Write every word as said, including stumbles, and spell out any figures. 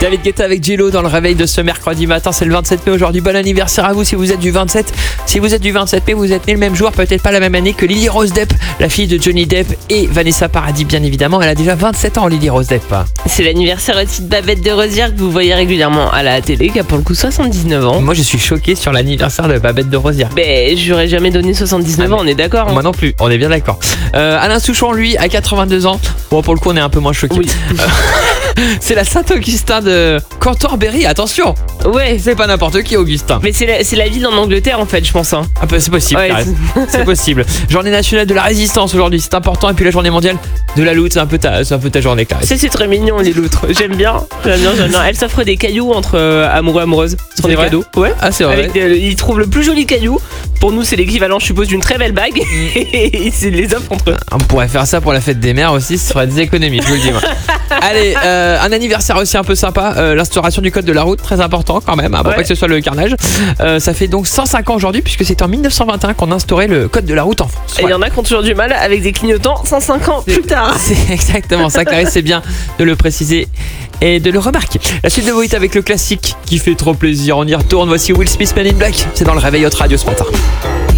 David Guetta avec Jello dans le réveil de ce mercredi matin, c'est le vingt-sept mai aujourd'hui. Bon anniversaire à vous si vous êtes du vingt-sept. Si vous êtes du vingt-sept mai, vous êtes né le même jour, peut-être pas la même année que Lily Rose Depp, la fille de Johnny Depp et Vanessa Paradis bien évidemment. Elle a déjà vingt-sept ans, Lily Rose Depp. C'est l'anniversaire aussi de Babette de Rosière que vous voyez régulièrement à la télé, qui a pour le coup soixante-dix-neuf ans. Moi je suis choqué sur l'anniversaire de Babette de Rosière. Ben j'aurais jamais donné soixante-dix-neuf Ah, ans, on est d'accord hein. Moi non plus, on est bien d'accord. Euh, Alain Souchon, lui, à quatre-vingt-deux ans. Bon, pour le coup, on est un peu moins choqué. Oui. C'est la Saint-Augustin de Canterbury, attention. Ouais. C'est pas n'importe qui, Augustin. Mais c'est la, c'est la ville en Angleterre en fait, je pense. Hein. Ah bah, c'est possible, Ouais, Karine. C'est possible. Journée nationale de la résistance aujourd'hui, c'est important. Et puis la journée mondiale de la loot, c'est un peu ta, c'est un peu ta journée, Karine. C'est, c'est très mignon les loutres. J'aime bien. J'aime bien, j'aime bien. Elle s'offre des cailloux entre euh, amoureux amoureuses. Ce sont C'est des vrai cadeaux. Ouais. Ah, c'est vrai. Avec des- ils trouvent le plus joli caillou. Pour nous, c'est l'équivalent, je suppose, d'une très belle bague. Et c'est les offres entre eux. On pourrait faire ça pour la fête des mères aussi, ce serait des économies, je vous le dis moi. Allez, euh, un anniversaire aussi un peu sympa, euh, l'instauration du code de la route, très important quand même, hein, pour Ouais. pas que ce soit le carnage. Euh, ça fait donc cent cinq ans aujourd'hui, puisque c'est en mille neuf cent vingt et un qu'on a instauré le code de la route en France. Et il y en a qui ont toujours du mal avec des clignotants cent cinq ans plus tard. C'est exactement ça, Clarisse, c'est bien de le préciser et de le remarquer. La suite de Voit avec le classique qui fait trop plaisir, on y retourne, voici Will Smith, Men in Black, c'est dans le réveil Hot Radio ce matin.